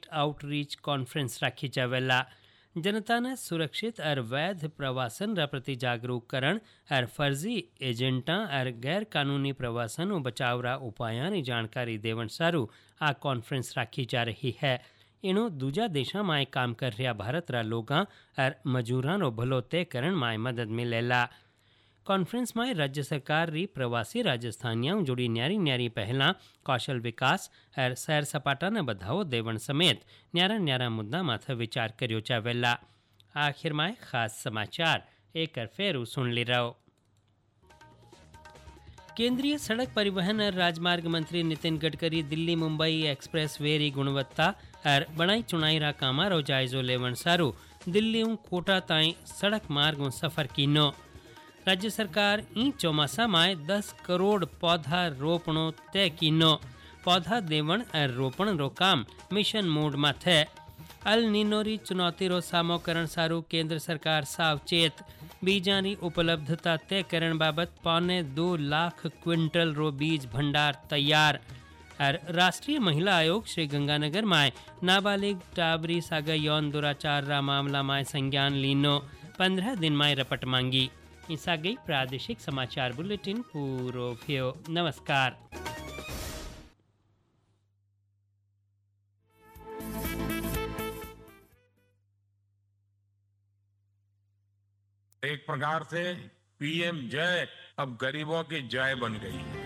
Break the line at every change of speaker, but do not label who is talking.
Outreach conference राखी जावेला। जनता ने सुरक्षित और वैध प्रवासन रा प्रति जागरूककरण और फर्जी एजेंटा और गैर कानूनी प्रवासन और बचाव रा उपायां री जानकारी देवन सारू आ कॉन्फ्रेंस राखी जा रही है। इनो दूजा देशा में काम कर रहा भारत रा लोगां और मजूरां रो भलो तय करण में मदद मिलेला। कॉन्फ्रेंस में राज्य सरकार री प्रवासी राजस्थानियों जुड़ी न्यारी न्यारी पहला कौशल विकास और सैर सपाटा ने बढ़ावो देवन समेत न्यारा न्यारा मुद्दा माथे विचार कर्यो जावेला। आखिर में खास समाचार एक फेरू सुन ली रहो। केंद्रीय सड़क परिवहन और राजमार्ग मंत्री नितिन गडकरी दिल्ली मुंबई एक्सप्रेस वे री गुणवत्ता और बनाई चुनाई रा कामा रो जायजो लेवन सारू दिल्ली कोटा ताई सड़क मार्ग सफर कीनो। राज्य सरकार ई चौमासा में 10 करोड़ पौधा रोपणो तय कीनो। पौधा देवण और रोपण रो काम मिशन मोड में थे। अल नीनो री चुनौती रो सामो करण सारू केंद्र सरकार सावचेत। बीजां री उपलब्धता तय करण बाबत 2.25 लाख क्विंटल रो बीज भंडार तैयार। और राष्ट्रीय महिला आयोग श्री गंगानगर में नाबालिग टाबरी सागा यौन दुराचार रा मामला में संज्ञान लीनो। 15 दिन में रपट मांगी। इसा गई प्रादेशिक समाचार बुलेटिन पूरो भयो। नमस्कार।
एक प्रकार से पीएम जय अब गरीबों की जय बन गई है।